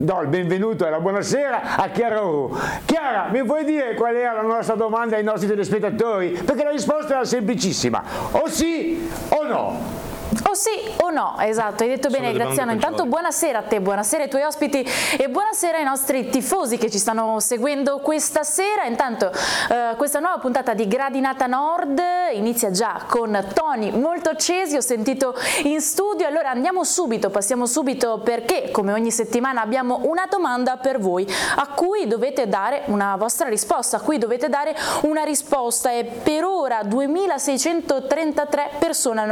Do il benvenuto e la buonasera a Chiara Uru. Chiara, mi puoi dire qual era la nostra domanda ai nostri telespettatori? Perché la risposta era semplicissima, o sì o no. O sì o no, esatto, hai detto bene Graziano. Intanto buonasera a te, buonasera ai tuoi ospiti e buonasera ai nostri tifosi che ci stanno seguendo questa sera. Intanto questa nuova puntata di Gradinata Nord inizia già con toni molto accesi, ho sentito in studio. Allora andiamo subito, passiamo subito, perché come ogni settimana abbiamo una domanda per voi a cui dovete dare una vostra risposta, e per ora 2633 persone hanno